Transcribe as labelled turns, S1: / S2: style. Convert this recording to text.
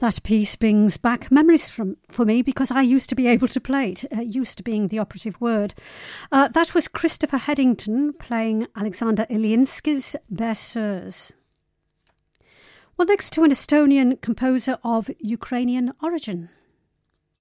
S1: That piece brings back memories for me because I used to be able to play it, used to being the operative word. That was Christopher Headington playing Alexander Ilinsky's Berceuse. Well, next to an Estonian composer of Ukrainian origin.